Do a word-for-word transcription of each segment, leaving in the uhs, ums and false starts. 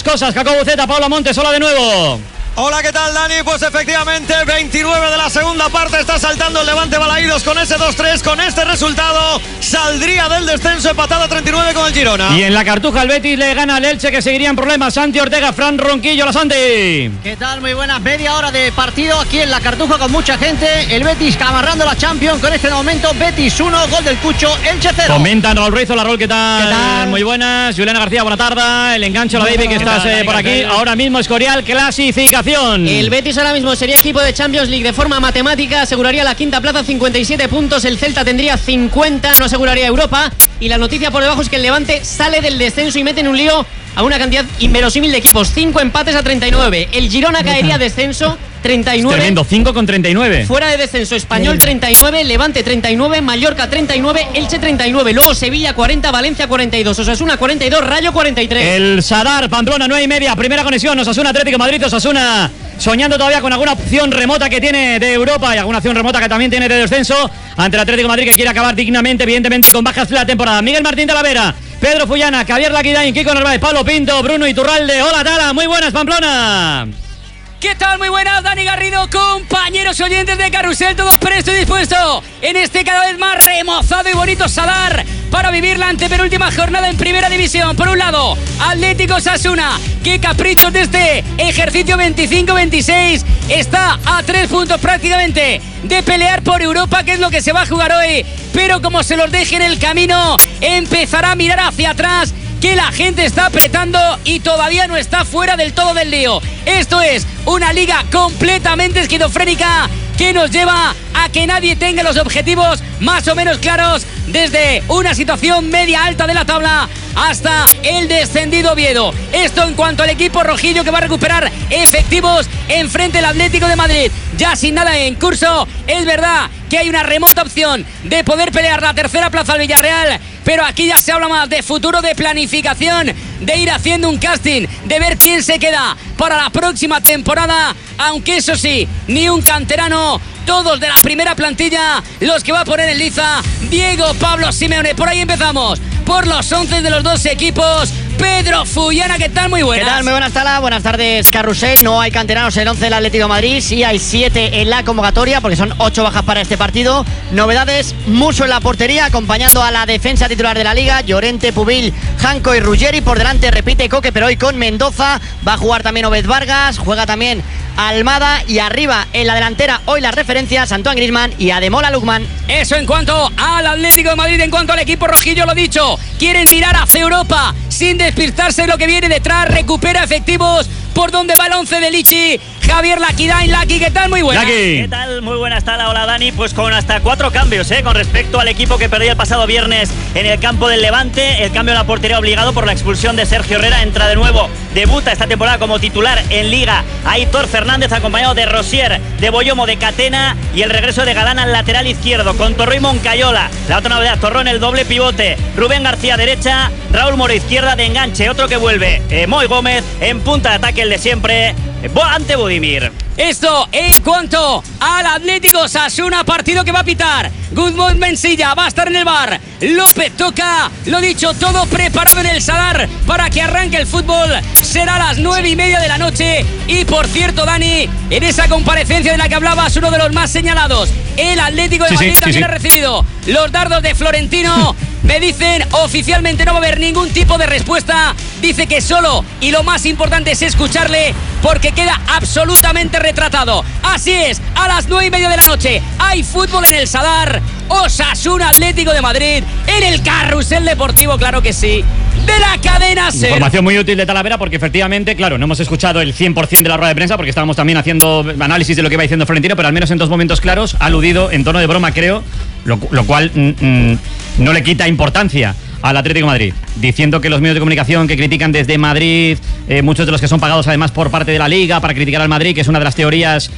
cosas. Jacobo Buceta, Pablo Montes, hola de nuevo. Hola, ¿qué tal, Dani? Pues efectivamente, veintinueve de la segunda parte, está saltando el Levante Balaídos con ese dos tres, con este resultado saldría del descenso, empatado a treinta y nueve con el Girona. Y en la Cartuja el Betis le gana al Elche, que seguiría en problemas. Santi Ortega, Fran Ronquillo, la Santi. ¿Qué tal? Muy buenas, media hora de partido aquí en la Cartuja con mucha gente. El Betis amarrando la Champions con este momento. Betis uno, gol del Cucho, Elche cero. Comentan Raúl Ruiz, hola Raúl, ¿qué tal? ¿Qué tal? Muy buenas. Juliana García, buena tarde. El engancho, la baby, que estás tal, eh, por aquí. Ahora mismo Escorial, clasificación. El Betis ahora mismo sería equipo de Champions League de forma matemática, aseguraría la quinta plaza, cincuenta y siete puntos. El Celta tendría cincuenta, no aseguraría Europa. Y la noticia por debajo es que el Levante sale del descenso y mete en un lío a una cantidad inverosímil de equipos. cinco empates a treinta y nueve. El Girona caería a descenso, treinta y nueve. Es tremendo, cinco con treinta y nueve. Fuera de descenso, Español treinta y nueve, Levante treinta y nueve, Mallorca treinta y nueve, Elche treinta y nueve, luego Sevilla cuarenta, Valencia cuarenta y dos, Osasuna cuarenta y dos, Rayo cuarenta y tres. El Sadar, Pamplona nueve y media, primera conexión, Osasuna Atlético Madrid, Osasuna soñando todavía con alguna opción remota que tiene de Europa y alguna opción remota que también tiene de descenso ante el Atlético Madrid, que quiere acabar dignamente, evidentemente con bajas de la temporada. Miguel Martín Talavera, Pedro Fullana, Javier Laquidain, Kiko Narváez, Pablo Pinto, Bruno Iturralde. Hola Tala, muy buenas Pamplona. ¿Qué tal? Muy buenas, Dani Garrido, compañeros oyentes de Carrusel, todo presto y dispuesto en este cada vez más remozado y bonito Sadar para vivir la antepenúltima jornada en Primera División. Por un lado, Atlético Osasuna, qué caprichos de este ejercicio veinticinco veintiséis, está a tres puntos prácticamente de pelear por Europa, que es lo que se va a jugar hoy, pero como se los deje en el camino, empezará a mirar hacia atrás, que la gente está apretando y todavía no está fuera del todo del lío. Esto es una liga completamente esquizofrénica que nos lleva a que nadie tenga los objetivos más o menos claros, desde una situación media alta de la tabla hasta el descendido Oviedo. Esto en cuanto al equipo rojillo, que va a recuperar efectivos enfrente del Atlético de Madrid, ya sin nada en curso. Es verdad que hay una remota opción de poder pelear la tercera plaza al Villarreal, pero aquí ya se habla más de futuro, de planificación, de ir haciendo un casting, de ver quién se queda para la próxima temporada, aunque eso sí, ni un canterano, todos de la primera plantilla, los que va a poner en liza Diego Pablo Simeone. Por ahí empezamos, por los once de los dos equipos. Pedro Fullana, ¿qué tal? Muy buenas. ¿Qué tal? Muy buenas, Tala. Buenas tardes, Carrusel. No hay canteranos en el once del Atlético de Madrid. Sí hay siete en la convocatoria, porque son ocho bajas para este partido. Novedades, Musso en la portería, acompañando a la defensa titular de la Liga. Llorente, Pubil, Janco y Ruggeri. Por delante repite Coque, pero hoy con Mendoza. Va a jugar también Obed Vargas. Juega también Almada. Y arriba, en la delantera, hoy las referencias, Antoine Griezmann y Ademola Lookman. Eso en cuanto al Atlético de Madrid. En cuanto al equipo rojillo, lo dicho, quieren mirar hacia Europa sin despistarse de lo que viene detrás. Recupera efectivos. ¿Por dónde va el once de Lichi? Javier Laquidain. Laki, ¿qué tal? Muy buenas. Laki. ¿Qué tal? Muy buenas, Tala. Hola, Dani. Pues con hasta cuatro cambios, ¿eh? Con respecto al equipo que perdió el pasado viernes en el campo del Levante. El cambio en la portería obligado por la expulsión de Sergio Herrera. Entra de nuevo, debuta esta temporada como titular en Liga Aitor Fernández, acompañado de Rosier, de Boyomo, de Catena, y el regreso de Galán al lateral izquierdo, con Torró y Moncayola. La otra novedad, Torró en el doble pivote, Rubén García derecha, Raúl Moro izquierda de enganche. Otro que vuelve, eh, Moy Gómez en punta de ataque, el de siempre, ante Budimir. Esto en cuanto al Atlético Osasuna, partido que va a pitar Guzmán Mensilla, va a estar en el bar. López toca, lo dicho, todo preparado en el Sadar para que arranque el fútbol. Será a las nueve y media de la noche. Y por cierto, Dani, en esa comparecencia de la que hablabas, uno de los más señalados, el Atlético de sí, Madrid sí, también sí, sí. ha recibido los dardos de Florentino. Me dicen oficialmente no va a haber ningún tipo de respuesta. Dice que solo, y lo más importante es escucharle, porque queda absolutamente retratado. Así es, a las nueve y media de la noche hay fútbol en el Sadar. Osasuna Atlético de Madrid en el Carrusel Deportivo, claro que sí, de la cadena SER. Información muy útil de Talavera, porque efectivamente, claro, no hemos escuchado el cien por ciento de la rueda de prensa, porque estábamos también haciendo análisis de lo que iba diciendo Florentino, pero al menos en dos momentos claros ha aludido en tono de broma, creo, lo, lo cual mm, mm, no le quita importancia al Atlético de Madrid, diciendo que los medios de comunicación que critican desde Madrid, eh, muchos de los que son pagados además por parte de la Liga para criticar al Madrid, que es una de las teorías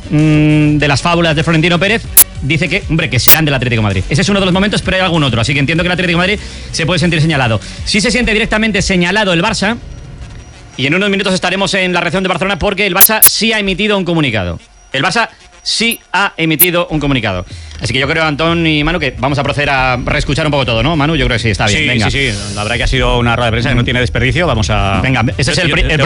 mmm, de las fábulas de Florentino Pérez, dice que, hombre, que serán del Atlético de Madrid. Ese es uno de los momentos, pero hay algún otro, así que entiendo que el Atlético de Madrid se puede sentir señalado. Sí se siente directamente señalado el Barça, y en unos minutos estaremos en la reacción de Barcelona, porque el Barça sí ha emitido un comunicado. El Barça sí ha emitido un comunicado. Así que yo creo, Antón y Manu, que vamos a proceder a reescuchar un poco todo, ¿no, Manu? Yo creo que sí, está bien. Sí, Venga. sí, sí. La verdad que ha sido una rueda de prensa que no tiene desperdicio. Vamos a... Venga, ese es el, el